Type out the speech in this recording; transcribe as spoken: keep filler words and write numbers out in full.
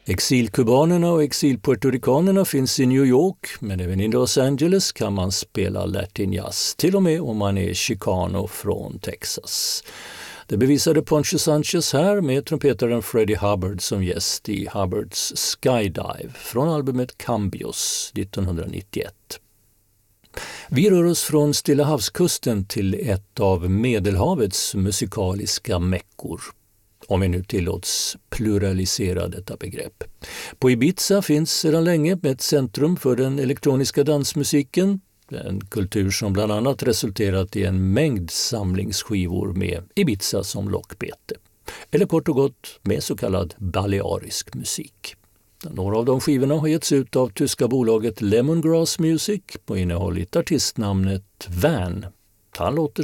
Exilkubanerna och exilpuertoricanerna finns i New York, men även i Los Angeles kan man spela latin jazz, till och med om man är chicano från Texas. Det bevisade Poncho Sanchez här med trumpetaren Freddie Hubbard som gäst i Hubbards Skydive från albumet Cambios nittonhundranittioett. Vi rör oss från Stilla havskusten till ett av Medelhavets musikaliska mäckor. Om vi nu tillåts pluralisera detta begrepp. På Ibiza finns sedan länge ett centrum för den elektroniska dansmusiken. En kultur som bland annat resulterat i en mängd samlingsskivor med Ibiza som lockbete. Eller kort och gott med så kallad balearisk musik. Några av de skivorna har getts ut av tyska bolaget Lemongrass Music och innehållit artistnamnet Van. Han låter